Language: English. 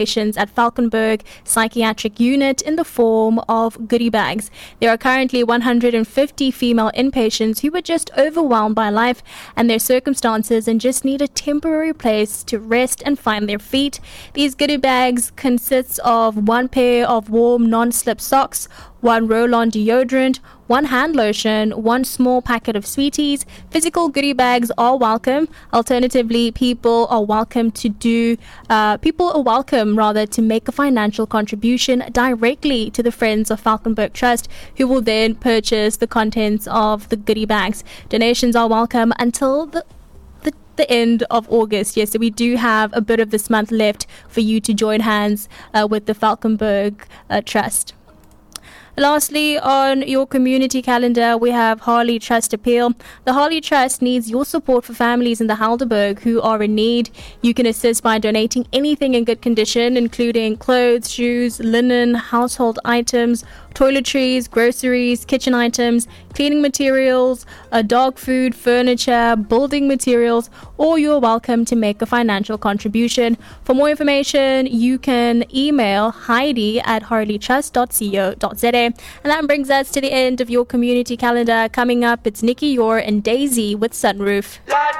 at Falkenberg Psychiatric Unit in the form of goodie bags. There are currently 150 female inpatients who were just overwhelmed by life and their circumstances and just need a temporary place to rest and find their feet. These goodie bags consist of one pair of warm non-slip socks, one roll-on deodorant, one hand lotion, one small packet of sweeties. Physical goodie bags are welcome. Alternatively, people are welcome to make a financial contribution directly to the Friends of Falkenberg Trust, who will then purchase the contents of the goodie bags. Donations are welcome until the end of August. Yes, so we do have a bit of this month left for you to join hands with the Falkenberg Trust. Lastly, on your community calendar, we have Harley Trust Appeal. The Harley Trust needs your support for families in the Helderberg who are in need. You can assist by donating anything in good condition, including clothes, shoes, linen, household items, toiletries, groceries, kitchen items, cleaning materials, dog food, furniture, building materials, or you're welcome to make a financial contribution. For more information, you can email heidi@harleytrust.co.za. And that brings us to the end of your community calendar. Coming up, it's Nikki Yor and Daisy with Sunroof.